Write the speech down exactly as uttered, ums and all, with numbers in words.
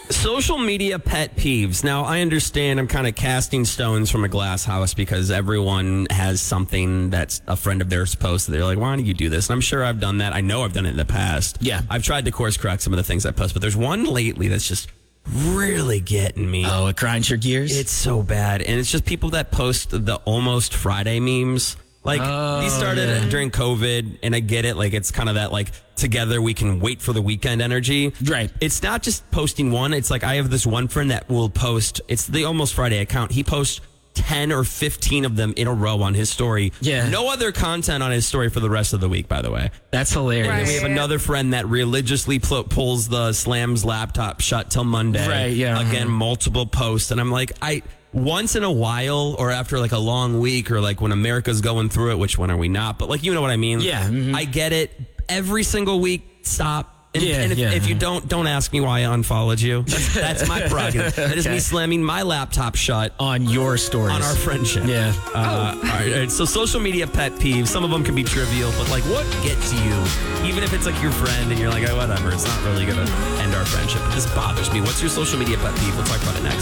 Social media pet peeves. Now, I understand I'm kind of casting stones from a glass house because everyone has something that's a friend of theirs posted. They're like, why don't you do this? And I'm sure I've done that. I know I've done it in the past. Yeah. I've tried to course correct some of the things I post, but there's one lately that's just really getting me. Oh, it grinds your gears? It's so bad. And it's just people that post the Almost Friday memes. Like, Oh, these started yeah. during COVID, and I get it. Like, it's kind of that, like, together we can wait for the weekend energy. Right. It's not just posting one. It's like I have this one friend that will post, it's the Almost Friday account. He posts ten or fifteen of them in a row on his story. Yeah. No other content on his story for the rest of the week, by the way. That's hilarious. And we have another friend that religiously pl- pulls the Slams laptop shut till Monday. Right, yeah. Again, multiple posts. And I'm like, I... Once in a while, or after like a long week, or like when America's going through it, which one are we not? But like, you know what I mean? Yeah. Mm-hmm. I get it. Every single week, stop. And, Yeah, and if, yeah. if you don't, don't ask me why I unfollowed you. That's, that's my prerogative. That is Okay. me slamming my laptop shut On your stories. on our friendship. Yeah. Uh, all, right, all right. So social media pet peeves. Some of them can be trivial, but like, what gets you? Even if it's like your friend, and you're like, oh, whatever. It's not really gonna end our friendship. This bothers me. What's your social media pet peeve? We'll talk about it next.